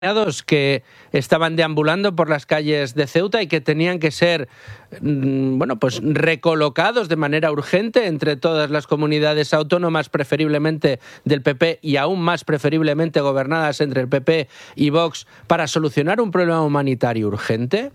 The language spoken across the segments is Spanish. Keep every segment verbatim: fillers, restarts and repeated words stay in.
que estaban deambulando por las calles de Ceuta y que tenían que ser, bueno, pues recolocados de manera urgente entre todas las comunidades autónomas, preferiblemente del P P y aún más preferiblemente gobernadas entre el P P y Vox, para solucionar un problema humanitario urgente?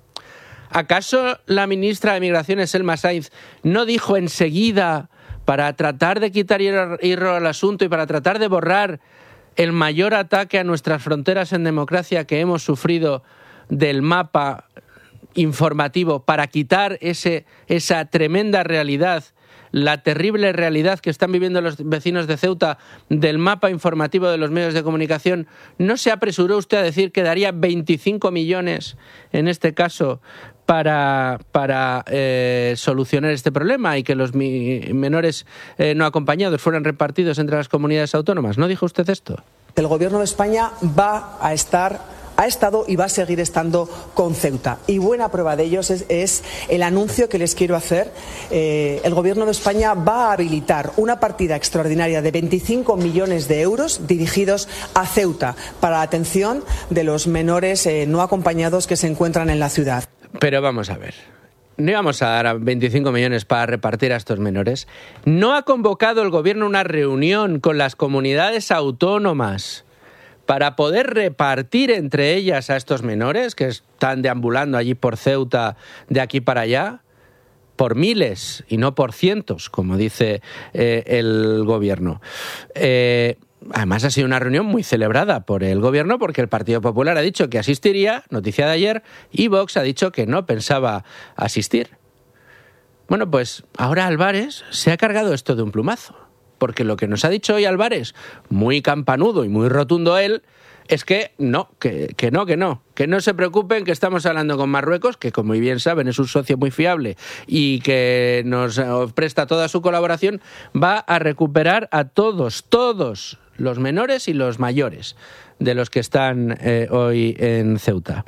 ¿Acaso la ministra de Migraciones, Elma Sainz, no dijo enseguida, para tratar de quitar hierro al asunto y para tratar de borrar el mayor ataque a nuestras fronteras en democracia que hemos sufrido del mapa informativo, para quitar ese, esa tremenda realidad, la terrible realidad que están viviendo los vecinos de Ceuta del mapa informativo de los medios de comunicación? ¿No se apresuró usted a decir que daría veinticinco millones, en este caso, para, para eh, solucionar este problema y que los mi, menores eh, no acompañados fueran repartidos entre las comunidades autónomas? ¿No dijo usted esto? El Gobierno de España va a estar... ha estado y va a seguir estando con Ceuta. Y buena prueba de ello es, es el anuncio que les quiero hacer. Eh, el Gobierno de España va a habilitar una partida extraordinaria de veinticinco millones de euros dirigidos a Ceuta para la atención de los menores eh, no acompañados que se encuentran en la ciudad. Pero vamos a ver. No íbamos a dar veinticinco millones para repartir a estos menores. ¿No ha convocado el Gobierno una reunión con las comunidades autónomas para poder repartir entre ellas a estos menores que están deambulando allí por Ceuta de aquí para allá? Por miles y no por cientos, como dice eh, el Gobierno. Eh, además ha sido una reunión muy celebrada por el Gobierno, porque el Partido Popular ha dicho que asistiría, noticia de ayer, y Vox ha dicho que no pensaba asistir. Bueno, pues ahora Álvarez se ha cargado esto de un plumazo. Porque lo que nos ha dicho hoy Álvarez, muy campanudo y muy rotundo él, es que no, que, que no, que no, que no se preocupen, que estamos hablando con Marruecos, que como bien saben es un socio muy fiable y que nos presta toda su colaboración, va a recuperar a todos, todos los menores y los mayores de los que están eh, hoy en Ceuta.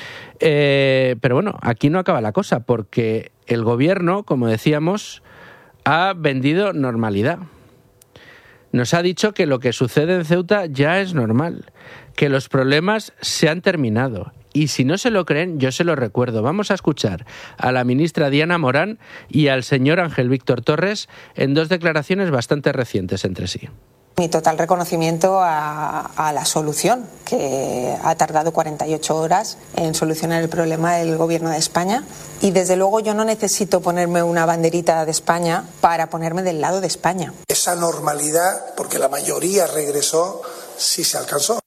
Eh, pero bueno, aquí no acaba la cosa, porque el Gobierno, como decíamos, ha vendido normalidad. Nos ha dicho que lo que sucede en Ceuta ya es normal, que los problemas se han terminado. Y si no se lo creen, yo se lo recuerdo. Vamos a escuchar a la ministra Diana Morán y al señor Ángel Víctor Torres en dos declaraciones bastante recientes entre sí. Mi total reconocimiento a, a la solución, que ha tardado cuarenta y ocho horas en solucionar el problema del Gobierno de España. Y desde luego yo no necesito ponerme una banderita de España para ponerme del lado de España. Esa normalidad, porque la mayoría regresó, sí se alcanzó.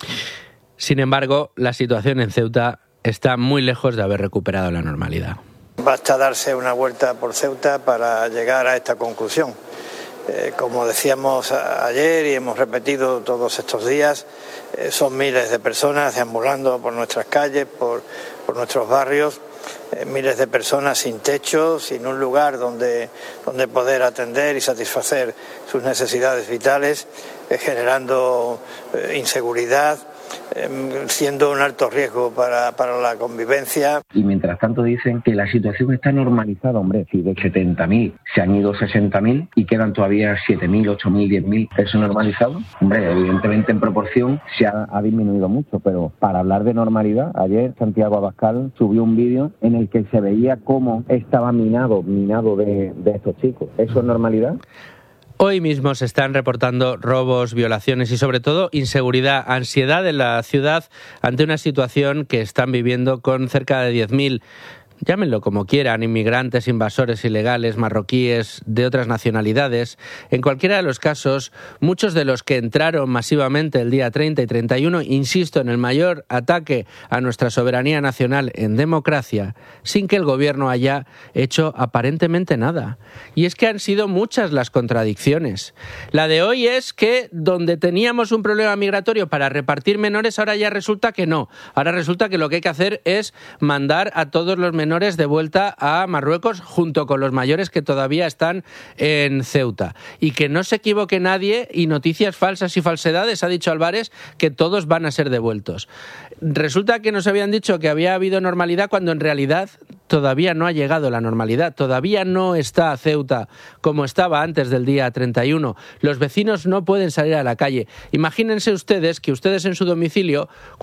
Sin embargo, la situación en Ceuta está muy lejos de haber recuperado la normalidad. Basta darse una vuelta por Ceuta para llegar a esta conclusión. Eh, como decíamos ayer y hemos repetido todos estos días, eh, son miles de personas deambulando por nuestras calles, por, por nuestros barrios, eh, miles de personas sin techo, sin un lugar donde, donde poder atender y satisfacer sus necesidades vitales, eh, generando eh, inseguridad, eh, siendo un alto riesgo para, para la convivencia. Y mientras tanto dicen que la situación está normalizada, hombre, si de setenta mil se han ido sesenta mil y quedan todavía siete mil, ocho mil, diez mil, ¿eso normalizado? Hombre, evidentemente en proporción se ha, ha disminuido mucho, pero para hablar de normalidad, ayer Santiago Abascal subió un vídeo en el que se veía cómo estaba minado, minado de, de estos chicos. ¿Eso es normalidad? Hoy mismo se están reportando robos, violaciones y sobre todo inseguridad, ansiedad en la ciudad ante una situación que están viviendo con cerca de diez mil, llámenlo como quieran, inmigrantes, invasores ilegales, marroquíes, de otras nacionalidades. En cualquiera de los casos, muchos de los que entraron masivamente el día treinta y treinta y uno, insisto, en el mayor ataque a nuestra soberanía nacional en democracia, sin que el Gobierno haya hecho aparentemente nada. Y es que han sido muchas las contradicciones. La de hoy es que donde teníamos un problema migratorio para repartir menores, ahora ya resulta que no. Ahora resulta que lo que hay que hacer es mandar a todos los menores de vuelta a Marruecos junto con los mayores que todavía están en Ceuta. Y que no se equivoque nadie, y noticias falsas y falsedades, ha dicho Álvarez, que todos van a ser devueltos. Resulta que nos habían dicho que había habido normalidad cuando en realidad todavía no ha llegado la normalidad, todavía no está Ceuta como estaba antes del día treinta y uno. Los vecinos no pueden salir a la calle. Imagínense ustedes que ustedes en su domicilio